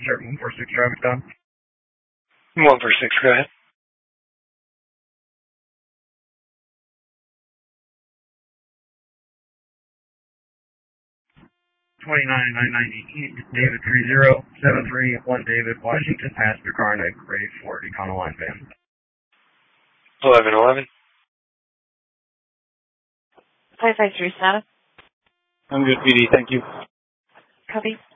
Sharp 146 traffic down. 146, go ahead. 29,990 David 3073 David, Washington, passenger car in a gray Ford Econoline van. 1111. 553 status. I'm good, PD. Thank you. Copy.